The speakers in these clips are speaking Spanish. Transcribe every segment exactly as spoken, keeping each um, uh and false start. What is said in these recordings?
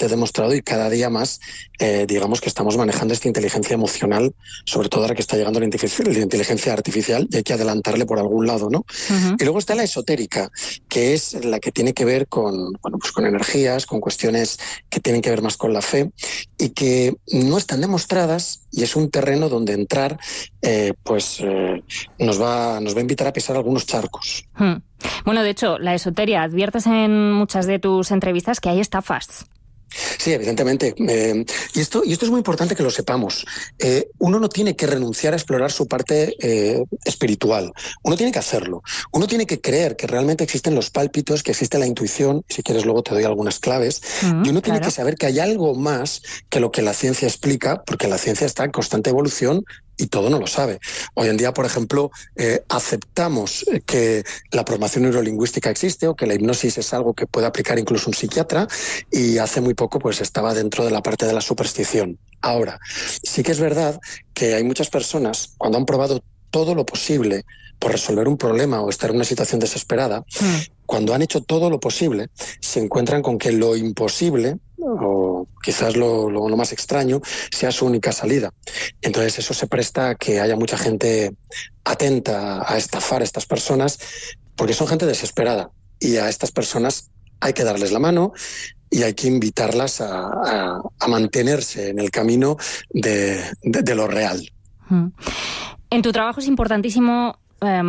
totalmente demostrado y cada día más, eh, digamos que estamos manejando esta inteligencia emocional, sobre todo ahora que está llegando la inteligencia artificial y hay que adelantarle por algún lado, ¿no? Uh-huh. Y luego está la esotérica, que es la que tiene que ver con, bueno, pues con energías, con cuestiones que tienen que ver más con la fe y que no están demostradas y es un terreno donde entrar eh, pues eh, nos va, nos va a invitar a pisar algunos charcos. Hmm. Bueno, de hecho, la esoteria, adviertes en muchas de tus entrevistas que hay estafas. Sí, evidentemente. Eh, y, esto, y esto es muy importante que lo sepamos. Eh, uno no tiene que renunciar a explorar su parte eh, espiritual. Uno tiene que hacerlo. Uno tiene que creer que realmente existen los pálpitos, que existe la intuición. Si quieres, luego te doy algunas claves. Mm, y uno tiene claro. que saber que hay algo más que lo que la ciencia explica, porque la ciencia está en constante evolución y todo no lo sabe. Hoy en día, por ejemplo, eh, aceptamos que la programación neurolingüística existe o que la hipnosis es algo que puede aplicar incluso un psiquiatra y hace muy poco pues estaba dentro de la parte de la superstición. Ahora, sí que es verdad que hay muchas personas, cuando han probado todo lo posible por resolver un problema o estar en una situación desesperada, mm. cuando han hecho todo lo posible, se encuentran con que lo imposible, o quizás lo, lo, lo más extraño, sea su única salida. Entonces eso se presta a que haya mucha gente atenta a estafar a estas personas, porque son gente desesperada, y a estas personas hay que darles la mano y hay que invitarlas a, a, a mantenerse en el camino de, de, de lo real. Mm. En tu trabajo es importantísimo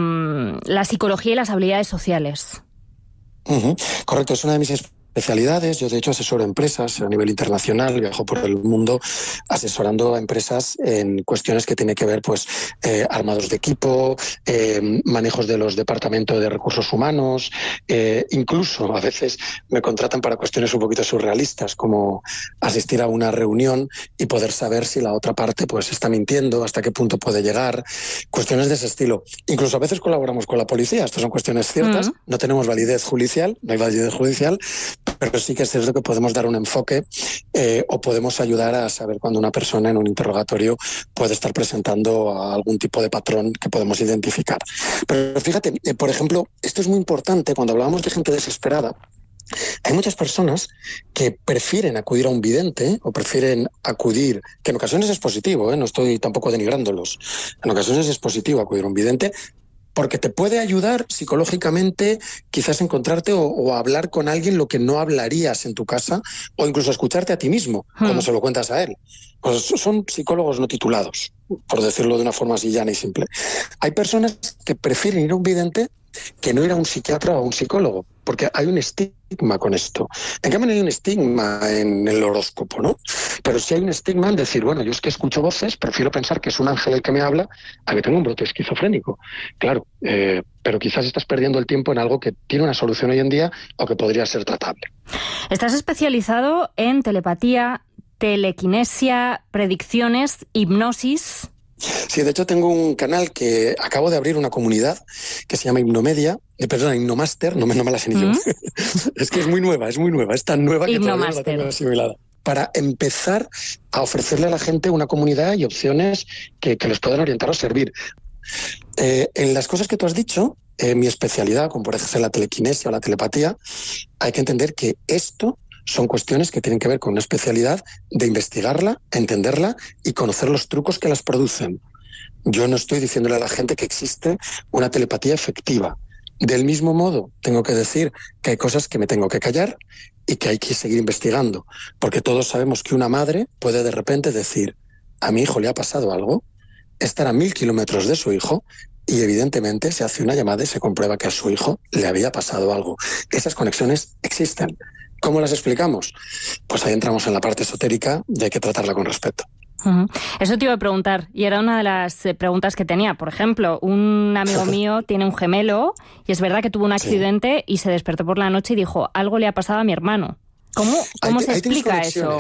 um, la psicología y las habilidades sociales. Uh-huh. Correcto, es una de mis especialidades. Yo, de hecho, asesoro empresas a nivel internacional, viajo por el mundo asesorando a empresas en cuestiones que tienen que ver, pues, eh, armados de equipo, eh, manejos de los departamentos de recursos humanos, eh, incluso a veces me contratan para cuestiones un poquito surrealistas, como asistir a una reunión y poder saber si la otra parte, pues, está mintiendo, hasta qué punto puede llegar, cuestiones de ese estilo. Incluso a veces colaboramos con la policía, estas son cuestiones ciertas, mm. no tenemos validez judicial, no hay validez judicial, pero sí que es cierto que podemos dar un enfoque eh, o podemos ayudar a saber cuando una persona en un interrogatorio puede estar presentando algún tipo de patrón que podemos identificar. Pero fíjate, eh, por ejemplo, esto es muy importante cuando hablamos de gente desesperada. Hay muchas personas que prefieren acudir a un vidente o prefieren acudir, que en ocasiones es positivo, ¿eh? No estoy tampoco denigrándolos, en ocasiones es positivo acudir a un vidente, porque te puede ayudar psicológicamente quizás encontrarte o, o hablar con alguien lo que no hablarías en tu casa o incluso escucharte a ti mismo hmm. cuando se lo cuentas a él. Pues son psicólogos no titulados, por decirlo de una forma así llana y simple. Hay personas que prefieren ir a un vidente que no ir a un psiquiatra o a un psicólogo, porque hay un estigma con esto. En cambio, no hay un estigma en el horóscopo, ¿no? Pero sí hay un estigma en decir, bueno, yo es que escucho voces, prefiero pensar que es un ángel el que me habla a que tengo un brote esquizofrénico. Claro, eh, pero quizás estás perdiendo el tiempo en algo que tiene una solución hoy en día o que podría ser tratable. Estás especializado en telepatía, telequinesia, predicciones, hipnosis. Sí, de hecho tengo un canal que acabo de abrir una comunidad que se llama Hipnomedia, eh, perdona, Hipnomaster, no me, no me la sé ni yo. ¿Mm? Es que es muy nueva, es muy nueva, es tan nueva que todavía no la tengo asimilada. Para empezar a ofrecerle a la gente una comunidad y opciones que, que les puedan orientar o servir. Eh, en las cosas que tú has dicho, eh, mi especialidad, como por ejemplo la telequinesia o la telepatía, hay que entender que esto son cuestiones que tienen que ver con una especialidad de investigarla, entenderla y conocer los trucos que las producen. Yo no estoy diciéndole a la gente que existe una telepatía efectiva. Del mismo modo, tengo que decir que hay cosas que me tengo que callar y que hay que seguir investigando, porque todos sabemos que una madre puede de repente decir, a mi hijo le ha pasado algo, estar a mil kilómetros de su hijo y evidentemente se hace una llamada y se comprueba que a su hijo le había pasado algo. Esas conexiones existen. ¿Cómo las explicamos? Pues ahí entramos en la parte esotérica y hay que tratarla con respeto. Uh-huh. Eso te iba a preguntar, y era una de las eh, preguntas que tenía. Por ejemplo, un amigo mío tiene un gemelo y es verdad que tuvo un accidente sí. y se despertó por la noche y dijo, algo le ha pasado a mi hermano. ¿Cómo, cómo ahí, se ahí explica eso?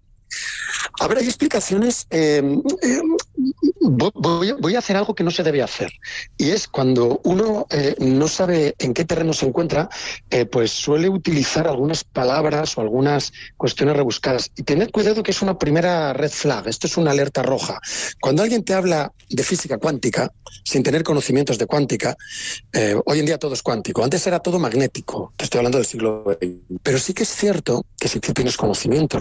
A ver, hay explicaciones. Eh, eh, voy, voy a hacer algo que no se debe hacer. Y es cuando uno eh, no sabe en qué terreno se encuentra, eh, pues suele utilizar algunas palabras o algunas cuestiones rebuscadas. Y tened cuidado que es una primera red flag. Esto es una alerta roja. Cuando alguien te habla de física cuántica, sin tener conocimientos de cuántica, eh, hoy en día todo es cuántico. Antes era todo magnético. Te estoy hablando del siglo veinte. Pero sí que es cierto que si tú tienes conocimientos